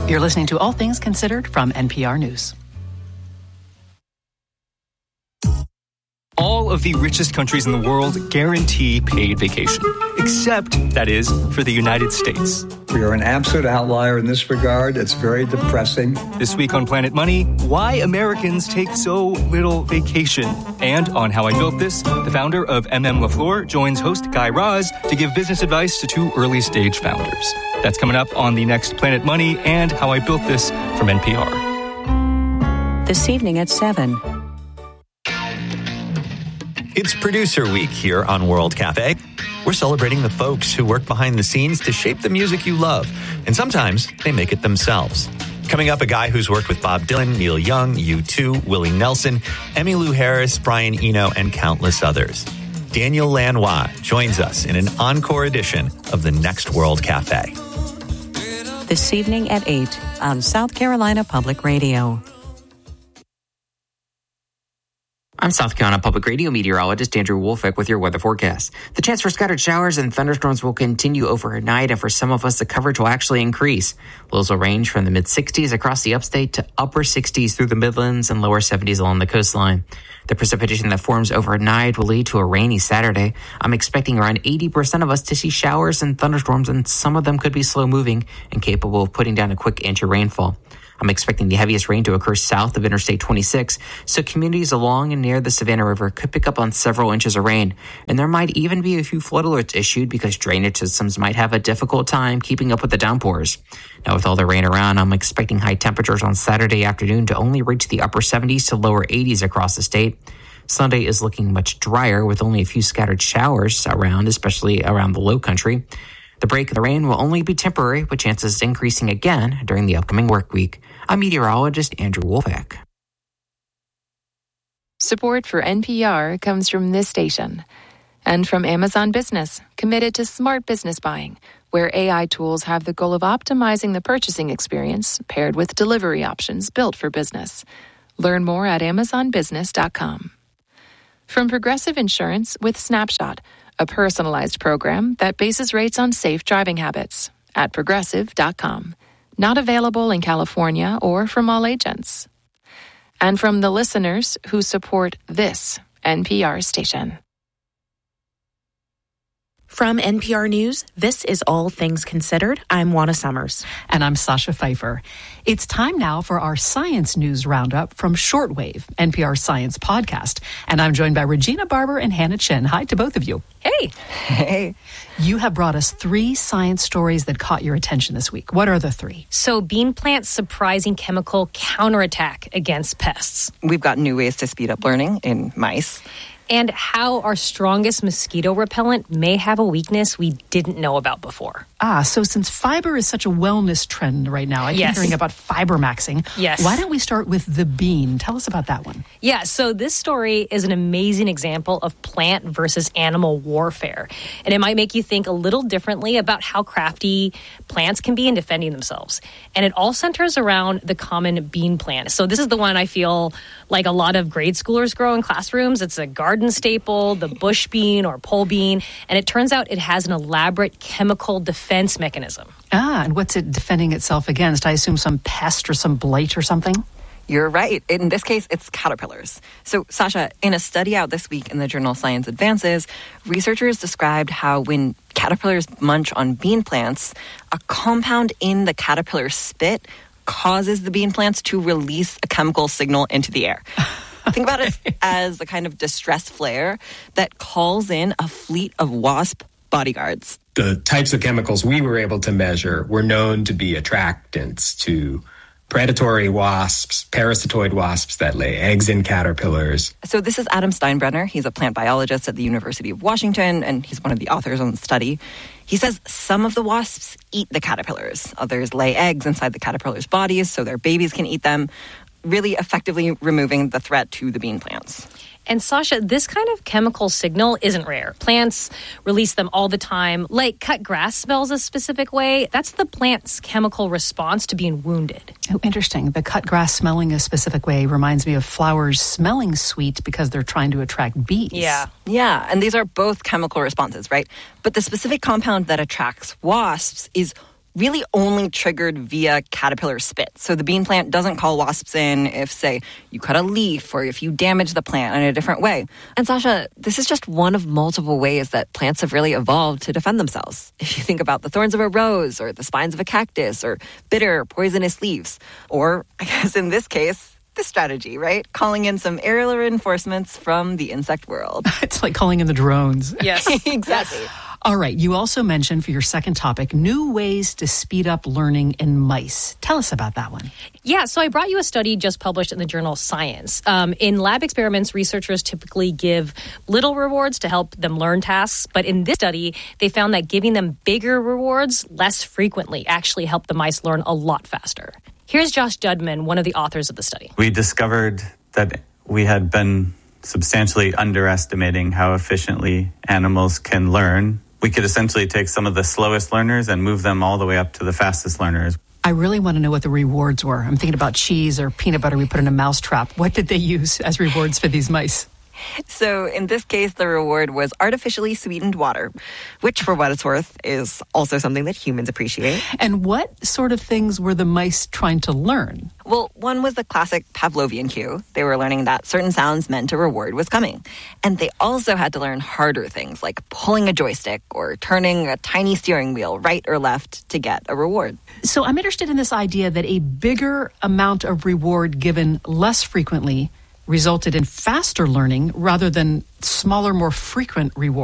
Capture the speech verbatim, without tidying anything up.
You're listening to All Things Considered from N P R News. All of the richest countries in the world guarantee paid vacation, except, that is, for the United States. We are an absolute outlier in this regard. It's very depressing. This week on Planet Money, why Americans take so little vacation. And on How I Built This, the founder of M M LaFleur joins host Guy Raz to give business advice to two early-stage founders. That's coming up on the next Planet Money and How I Built This from N P R. This evening at seven. It's Producer Week here on World Cafe. We're celebrating the folks who work behind the scenes to shape the music you love, and sometimes they make it themselves. Coming up, a guy who's worked with Bob Dylan, Neil Young, U two, Willie Nelson, Emmylou Harris, Brian Eno, and countless others. Daniel Lanois joins us in an encore edition of the Next World Cafe. This evening at eight on South Carolina Public Radio. I'm South Carolina Public Radio meteorologist Andrew Wolfick with your weather forecast. The chance for scattered showers and thunderstorms will continue overnight, and for some of us, the coverage will actually increase. Lows will range from the mid-sixties across the upstate to upper sixties through the Midlands and lower seventies along the coastline. The precipitation that forms overnight will lead to a rainy Saturday. I'm expecting around eighty percent of us to see showers and thunderstorms, and some of them could be slow-moving and capable of putting down a quick inch of rainfall. I'm expecting the heaviest rain to occur south of Interstate twenty-six, so communities along and near the Savannah River could pick up on several inches of rain. And there might even be a few flood alerts issued because drainage systems might have a difficult time keeping up with the downpours. Now, with all the rain around, I'm expecting high temperatures on Saturday afternoon to only reach the upper seventies to lower eighties across the state. Sunday is looking much drier with only a few scattered showers around, especially around the low country. The break of the rain will only be temporary, with chances increasing again during the upcoming work week. I'm meteorologist Andrew Wolfick. Support for N P R comes from this station and from Amazon Business, committed to smart business buying, where A I tools have the goal of optimizing the purchasing experience paired with delivery options built for business. Learn more at amazon business dot com. From Progressive Insurance with Snapshot, a personalized program that bases rates on safe driving habits, at progressive dot com. Not available in California or from all agents. And from the listeners who support this N P R station. From N P R News, this is All Things Considered. I'm Juana Summers. And I'm Sasha Pfeiffer. It's time now for our Science News Roundup from Shortwave, N P R Science Podcast. And I'm joined by Regina Barber and Hannah Chen. Hi to both of you. Hey. Hey. You have brought us three science stories that caught your attention this week. What are the three? So, bean plants' surprising chemical counterattack against pests. We've got new ways to speed up learning in mice. And how our strongest mosquito repellent may have a weakness we didn't know about before. Ah, so since fiber is such a wellness trend right now, I keep yes. hearing about fiber maxing. Yes. Why don't we start with the bean? Tell us about that one. Yeah, so this story is an amazing example of plant versus animal warfare. And it might make you think a little differently about how crafty plants can be in defending themselves. And it all centers around the common bean plant. So this is the one I feel like a lot of grade schoolers grow in classrooms. It's a garden staple, the bush bean or pole bean. And it turns out it has an elaborate chemical defense mechanism. Ah, and what's it defending itself against? I assume some pest or some blight or something? You're right. In this case, it's caterpillars. So, Sasha, in a study out this week in the journal Science Advances, researchers described how when caterpillars munch on bean plants, a compound in the caterpillar spit causes the bean plants to release a chemical signal into the air. Think about it as a kind of distress flare that calls in a fleet of wasp bodyguards. The types of chemicals we were able to measure were known to be attractants to predatory wasps, parasitoid wasps that lay eggs in caterpillars. So this is Adam Steinbrenner. He's a plant biologist at the University of Washington, and he's one of the authors on the study. He says some of the wasps eat the caterpillars. Others lay eggs inside the caterpillars' bodies so their babies can eat them, really effectively removing the threat to the bean plants. And Sasha, this kind of chemical signal isn't rare. Plants release them all the time. Like cut grass smells a specific way. That's the plant's chemical response to being wounded. Oh, interesting. The cut grass smelling a specific way reminds me of flowers smelling sweet because they're trying to attract bees. Yeah. Yeah, and these are both chemical responses, right? But the specific compound that attracts wasps is really only triggered via caterpillar spit. So the bean plant doesn't call wasps in if, say, you cut a leaf or if you damage the plant in a different way. And Sasha, this is just one of multiple ways that plants have really evolved to defend themselves. If you think about the thorns of a rose or the spines of a cactus or bitter, poisonous leaves, or I guess in this case, this strategy, right? Calling in some aerial reinforcements from the insect world. It's like calling in the drones. Yes. Exactly. All right. You also mentioned for your second topic, new ways to speed up learning in mice. Tell us about that one. Yeah, so I brought you a study just published in the journal Science. Um, in lab experiments, researchers typically give little rewards to help them learn tasks. But in this study, they found that giving them bigger rewards less frequently actually helped the mice learn a lot faster. Here's Josh Judman, one of the authors of the study. We discovered that we had been substantially underestimating how efficiently animals can learn. We could essentially take some of the slowest learners and move them all the way up to the fastest learners. I really want to know what the rewards were. I'm thinking about cheese or peanut butter we put in a mousetrap. What did they use as rewards for these mice? So in this case, the reward was artificially sweetened water, which for what it's worth is also something that humans appreciate. And what sort of things were the mice trying to learn? Well, one was the classic Pavlovian cue. They were learning that certain sounds meant a reward was coming. And they also had to learn harder things like pulling a joystick or turning a tiny steering wheel right or left to get a reward. So I'm interested in this idea that a bigger amount of reward given less frequently resulted in faster learning rather than smaller, more frequent rewards.